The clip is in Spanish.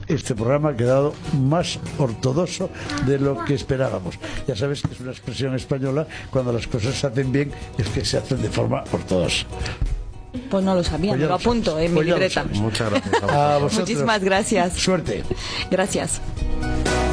este programa ha quedado más ortodoxo de lo que esperábamos. Ya sabes que es una expresión española, cuando las cosas se hacen bien es que se hacen de forma ortodoxa. Pues no lo sabía, Pues me lo apunto en mi libreta. Muchas gracias A vosotros. Muchísimas gracias. Suerte. Gracias.